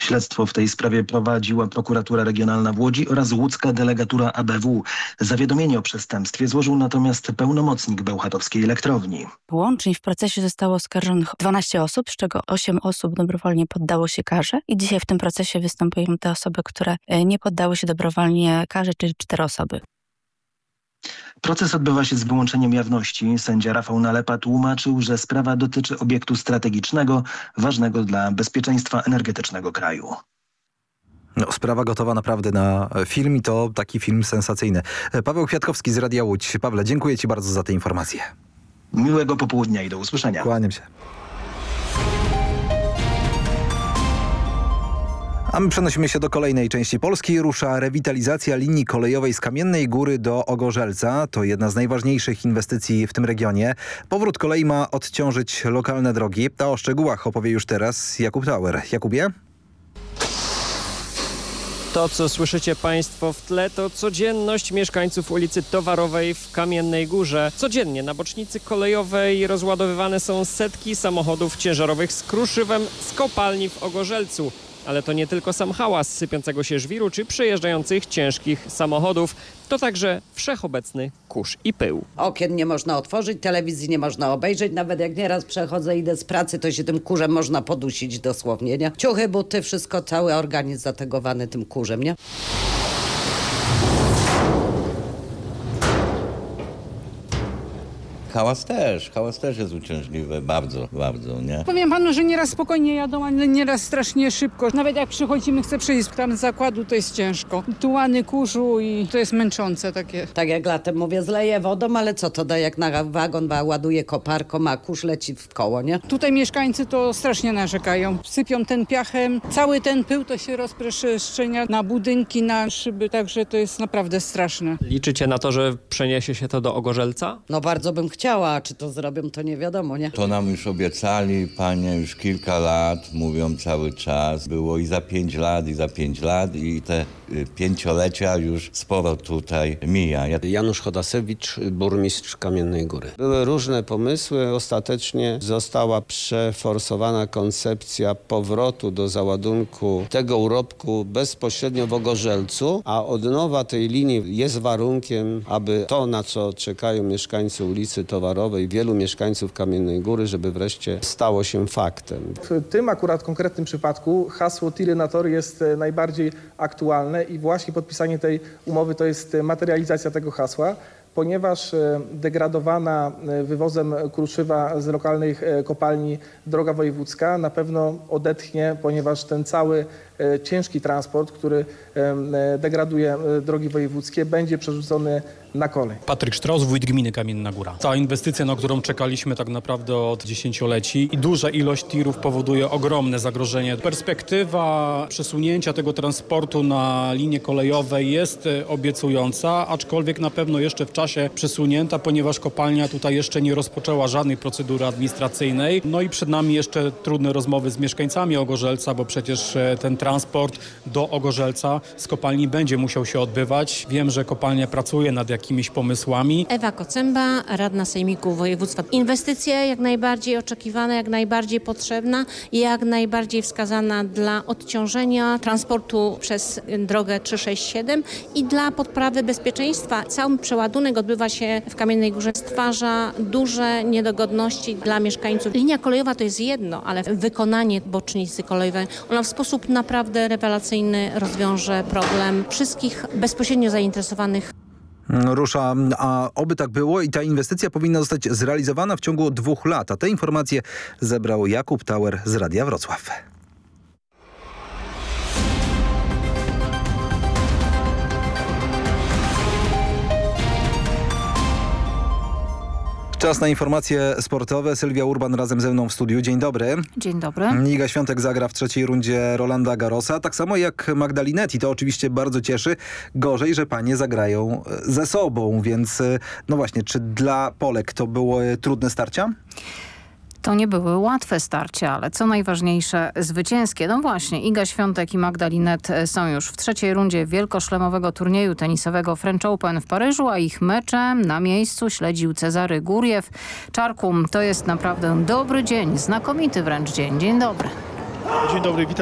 Śledztwo w tej sprawie prowadziła prokuratura regionalna w Łodzi oraz łódzka delegatura ABW. Zawiadomienie o przestępstwie złożył natomiast pełnomocnik bełchatowskiej elektrowni. Łącznie w procesie zostało oskarżonych 12 osób, z czego 8 osób dobrowolnie poddało się karze i dzisiaj w tym procesie występują te osoby, które nie poddały się dobrowolnie karze, czyli 4 osoby. Proces odbywa się z wyłączeniem jawności. Sędzia Rafał Nalepa tłumaczył, że sprawa dotyczy obiektu strategicznego, ważnego dla bezpieczeństwa energetycznego kraju. No, sprawa gotowa naprawdę na film i to taki film sensacyjny. Paweł Kwiatkowski z Radia Łódź. Pawle, dziękuję Ci bardzo za te informacje. Miłego popołudnia i do usłyszenia. Kłaniam się. A my przenosimy się do kolejnej części Polski. Rusza rewitalizacja linii kolejowej z Kamiennej Góry do Ogorzelca. To jedna z najważniejszych inwestycji w tym regionie. Powrót kolei ma odciążyć lokalne drogi. A o szczegółach opowie już teraz Jakub Tauer. Jakubie? To, co słyszycie Państwo w tle, to codzienność mieszkańców ulicy Towarowej w Kamiennej Górze. Codziennie na bocznicy kolejowej rozładowywane są setki samochodów ciężarowych z kruszywem z kopalni w Ogorzelcu. Ale to nie tylko sam hałas sypiącego się żwiru czy przejeżdżających ciężkich samochodów. To także wszechobecny kurz i pył. Okien nie można otworzyć, telewizji nie można obejrzeć. Nawet jak nieraz przechodzę, idę z pracy, to się tym kurzem można podusić dosłownie, nie? Ciuchy, buty, wszystko, cały organizm zategowany tym kurzem, nie? Hałas też jest uciążliwy, bardzo, nie? Powiem panu, że nieraz spokojnie jadą, ale nieraz strasznie szybko. Nawet jak przychodzimy, chcę przejść tam z zakładu, to jest ciężko. Tułany kurzu i to jest męczące takie. Tak jak latem mówię, zleję wodą, ale co to da, jak na wagon ładuje koparką, a kurz leci w koło, nie? Tutaj mieszkańcy to strasznie narzekają. Sypią ten piachem, cały ten pył to się rozprzestrzenia na budynki, na szyby, także to jest naprawdę straszne. Liczycie na to, że przeniesie się to do Ogorzelca? No bardzo bym chciała, a czy to zrobią, to nie wiadomo, nie? To nam już obiecali, panie, już kilka lat, mówią cały czas. Było i za 5 lat i te 5-lecia już sporo tutaj mija. Janusz Chodasewicz, burmistrz Kamiennej Góry. Były różne pomysły, ostatecznie została przeforsowana koncepcja powrotu do załadunku tego urobku bezpośrednio w Ogorzelcu, a odnowa tej linii jest warunkiem, aby to, na co czekają mieszkańcy ulicy Towarowej, wielu mieszkańców Kamiennej Góry, żeby wreszcie stało się faktem. W tym akurat konkretnym przypadku hasło tiry na tor jest najbardziej aktualne i właśnie podpisanie tej umowy to jest materializacja tego hasła, ponieważ degradowana wywozem kruszywa z lokalnych kopalni droga wojewódzka na pewno odetchnie, ponieważ ten cały ciężki transport, który degraduje drogi wojewódzkie, będzie przerzucony na kolej. Patryk Sztraus, wójt gminy Kamienna Góra. Ta inwestycja, na którą czekaliśmy tak naprawdę od dziesięcioleci i duża ilość tirów powoduje ogromne zagrożenie. Perspektywa przesunięcia tego transportu na linie kolejowe jest obiecująca, aczkolwiek na pewno jeszcze w czasie przesunięta, ponieważ kopalnia tutaj jeszcze nie rozpoczęła żadnej procedury administracyjnej. No i przed nami jeszcze trudne rozmowy z mieszkańcami Ogorzelca, bo przecież ten transport do Ogorzelca z kopalni będzie musiał się odbywać. Wiem, że kopalnia pracuje nad jakimiś pomysłami. Ewa Kocęba, radna Sejmiku Województwa. Inwestycja jak najbardziej oczekiwana, jak najbardziej potrzebna i jak najbardziej wskazana dla odciążenia transportu przez drogę 367 i dla poprawy bezpieczeństwa. Cały przeładunek odbywa się w Kamiennej Górze, stwarza duże niedogodności dla mieszkańców. Linia kolejowa to jest jedno, ale wykonanie bocznicy kolejowej, ona w sposób naprawdę rewelacyjny rozwiąże problem wszystkich bezpośrednio zainteresowanych. Rusza, a oby tak było i ta inwestycja powinna zostać zrealizowana w ciągu 2 lat. A te informacje zebrał Jakub Tauer z Radia Wrocław. Czas na informacje sportowe. Sylwia Urban razem ze mną w studiu. Dzień dobry. Dzień dobry. Iga Świątek zagra w trzeciej rundzie Rolanda Garrosa. Tak samo jak Magdalinetti. To oczywiście bardzo cieszy. Gorzej, że panie zagrają ze sobą. Więc no właśnie, czy dla Polek to były trudne starcia? To nie były łatwe starcia, ale co najważniejsze, zwycięskie. No właśnie, Iga Świątek i Magdalinet są już w trzeciej rundzie wielkoszlemowego turnieju tenisowego French Open w Paryżu, a ich mecze na miejscu śledził Cezary Guriew. Czarku, to jest naprawdę dobry dzień, znakomity wręcz dzień. Dzień dobry. Dzień dobry, witam